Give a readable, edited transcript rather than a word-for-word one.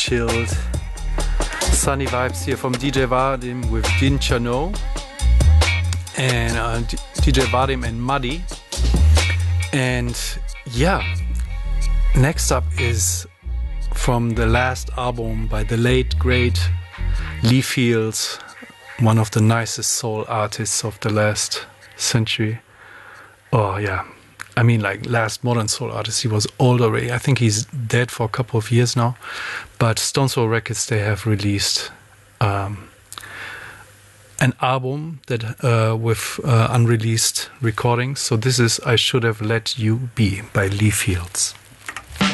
chilled, sunny vibes here from DJ Vadim with Din Chano and DJ Vadim and Muddy. And yeah, next up is from the last album by the late great Lee Fields, one of the nicest soul artists of the last century. Oh yeah, I mean like last modern soul artist. He was old already. I think he's dead for a couple of years now. But Stone Soul Records, they have released an album that with unreleased recordings. So this is I Should Have Let You Be by Lee Fields.